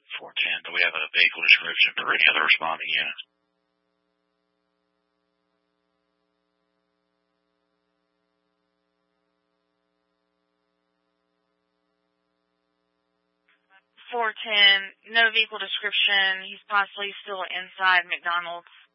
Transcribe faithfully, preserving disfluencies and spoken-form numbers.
four ten. Do we have a vehicle description for any other responding units? four ten, no vehicle description. He's possibly still inside McDonald's.